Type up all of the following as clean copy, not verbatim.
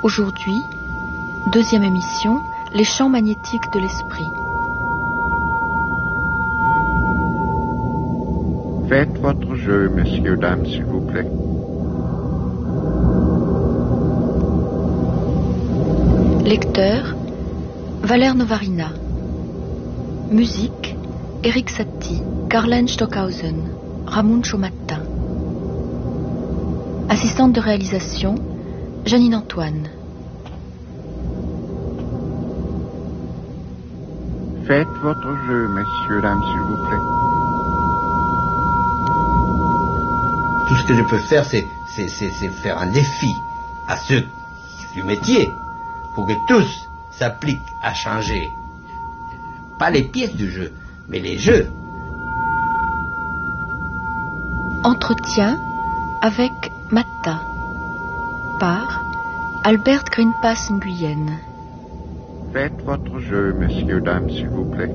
Aujourd'hui, deuxième émission, les champs magnétiques de l'esprit. Faites votre jeu, messieurs, dames, s'il vous plaît. Lecteur, Valère Novarina. Musique, Eric Satie, Karl-Heinz Stockhausen, Ramon Chomatin. Assistante de réalisation, Janine Antoine. Faites votre jeu, messieurs, dames, s'il vous plaît. Tout ce que je peux faire, c'est faire un défi à ceux du métier pour que tous s'appliquent à changer. Pas les pièces du jeu, mais les jeux. Entretien avec Matta par Albert Greenpass Nguyen. Faites votre jeu, messieurs, dames, s'il vous plaît.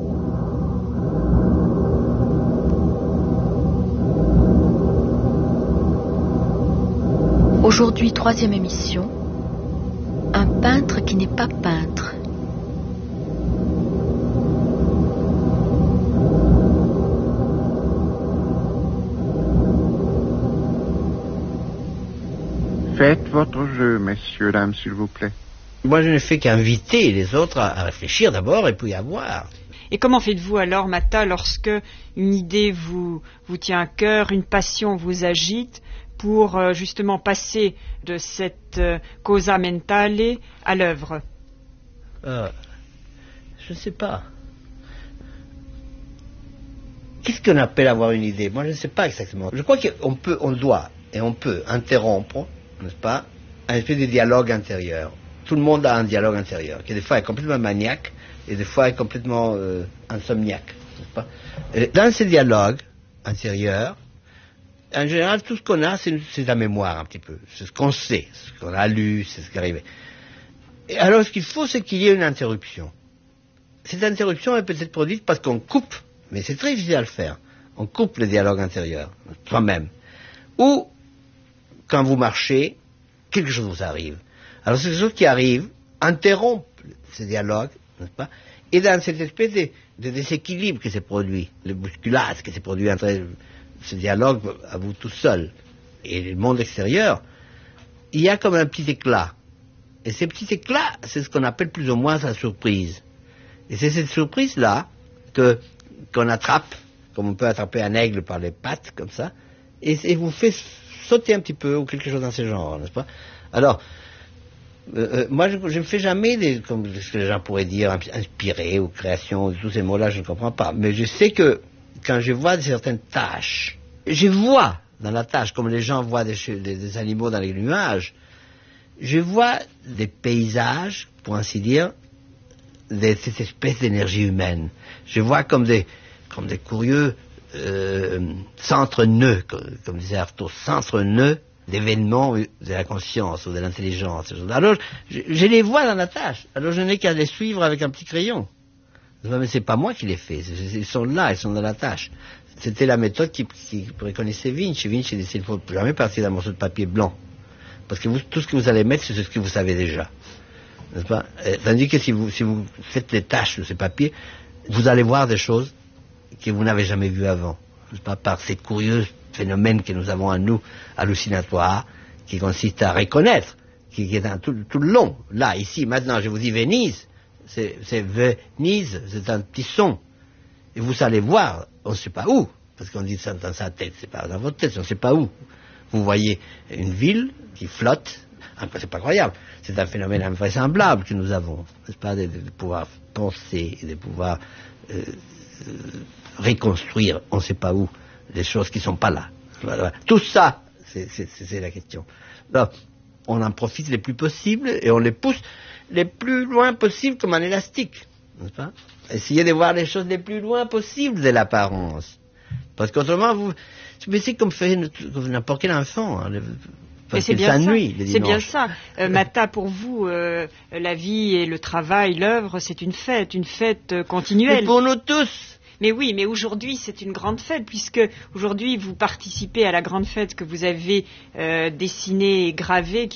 Aujourd'hui, troisième émission, un peintre qui n'est pas peintre. Faites votre jeu, messieurs, dames, s'il vous plaît. Moi, je ne fais qu'inviter les autres à réfléchir d'abord et puis à voir. Et comment faites-vous alors, Matta, lorsque une idée vous tient à cœur, une passion vous agite, pour justement passer de cette causa mentale à l'œuvre? Je ne sais pas. Qu'est-ce qu'on appelle avoir une idée? Moi, je ne sais pas exactement. Je crois qu'on peut interrompre, n'est-ce pas, un espèce de dialogue intérieur. Tout le monde a un dialogue intérieur, qui des fois est complètement maniaque, et des fois est complètement insomniaque, n'est-ce pas? Et dans ce dialogue intérieur, en général, tout ce qu'on a, c'est la mémoire un petit peu. C'est ce qu'on sait, ce qu'on a lu, c'est ce qui est arrivé. Et alors, ce qu'il faut, c'est qu'il y ait une interruption. Cette interruption est peut-être produite parce qu'on coupe, mais c'est très difficile à le faire. On coupe le dialogue intérieur, soi-même. Ou, quand vous marchez, quelque chose vous arrive. Alors, c'est quelque chose qui arrive, interrompt ce dialogue, n'est-ce pas? Et dans cette espèce de déséquilibre qui s'est produit, le bousculage qui s'est produit entre ce dialogue à vous tout seul et le monde extérieur, il y a comme un petit éclat. Et ce petit éclat, c'est ce qu'on appelle plus ou moins la surprise. Et c'est cette surprise-là qu'on attrape, comme on peut attraper un aigle par les pattes, comme ça, et vous fait sauter un petit peu, ou quelque chose dans ce genre, n'est-ce pas? Alors, moi, je ne fais jamais comme ce que les gens pourraient dire, inspiré ou création, tous ces mots-là, je ne comprends pas. Mais je sais que quand je vois certaines tâches, je vois dans la tâche, comme les gens voient des animaux dans les nuages, je vois des paysages, pour ainsi dire, de cette espèce d'énergie humaine. Je vois comme des curieux centre-nœuds, comme disait Artaud, centre-nœuds d'événements de la conscience ou de l'intelligence. Alors, je les vois dans la tâche. Alors, je n'ai qu'à les suivre avec un petit crayon. Mais c'est pas moi qui les fais. Ils sont là, ils sont dans la tâche. C'était la méthode qui préconisait Vinci. Vinci disait, il ne faut jamais partir d'un morceau de papier blanc. Parce que tout ce que vous allez mettre, c'est ce que vous savez déjà. N'est-ce pas? Tandis que si vous faites les tâches de ces papiers, vous allez voir des choses que vous n'avez jamais vues avant. N'est-ce pas? Par ces curieux phénomènes que nous avons en nous, hallucinatoires, qui consistent à reconnaître, qui est tout le long. Là, ici, maintenant, je vous dis Venise, c'est Venise, c'est un petit son. Et vous allez voir, on ne sait pas où, parce qu'on dit ça dans sa tête, c'est pas dans votre tête, on ne sait pas où. Vous voyez une ville qui flotte, c'est pas croyable, c'est un phénomène invraisemblable que nous avons, n'est-ce pas, de pouvoir penser, de pouvoir reconstruire, on ne sait pas où, des choses qui ne sont pas là. Voilà. Tout ça, c'est la question. Alors, on en profite le plus possible et on les pousse le plus loin possible comme un élastique, n'est-ce pas? Essayez de voir les choses le plus loin possible de l'apparence. Parce qu'autrement, c'est comme faire n'importe quel enfant. Hein, parce qu'il s'ennuie le dimanche. C'est bien ça. Matta, pour vous, la vie et le travail, l'œuvre, c'est une fête continuelle. Et pour nous tous. Mais oui, mais aujourd'hui c'est une grande fête, puisque aujourd'hui vous participez à la grande fête que vous avez dessinée et gravée,